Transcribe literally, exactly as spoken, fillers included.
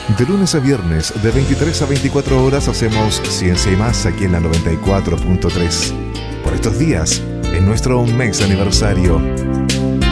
De lunes a viernes, de veintitrés a veinticuatro horas, hacemos Ciencia y Más aquí en la noventa y cuatro punto tres. Por estos días, en nuestro mes aniversario,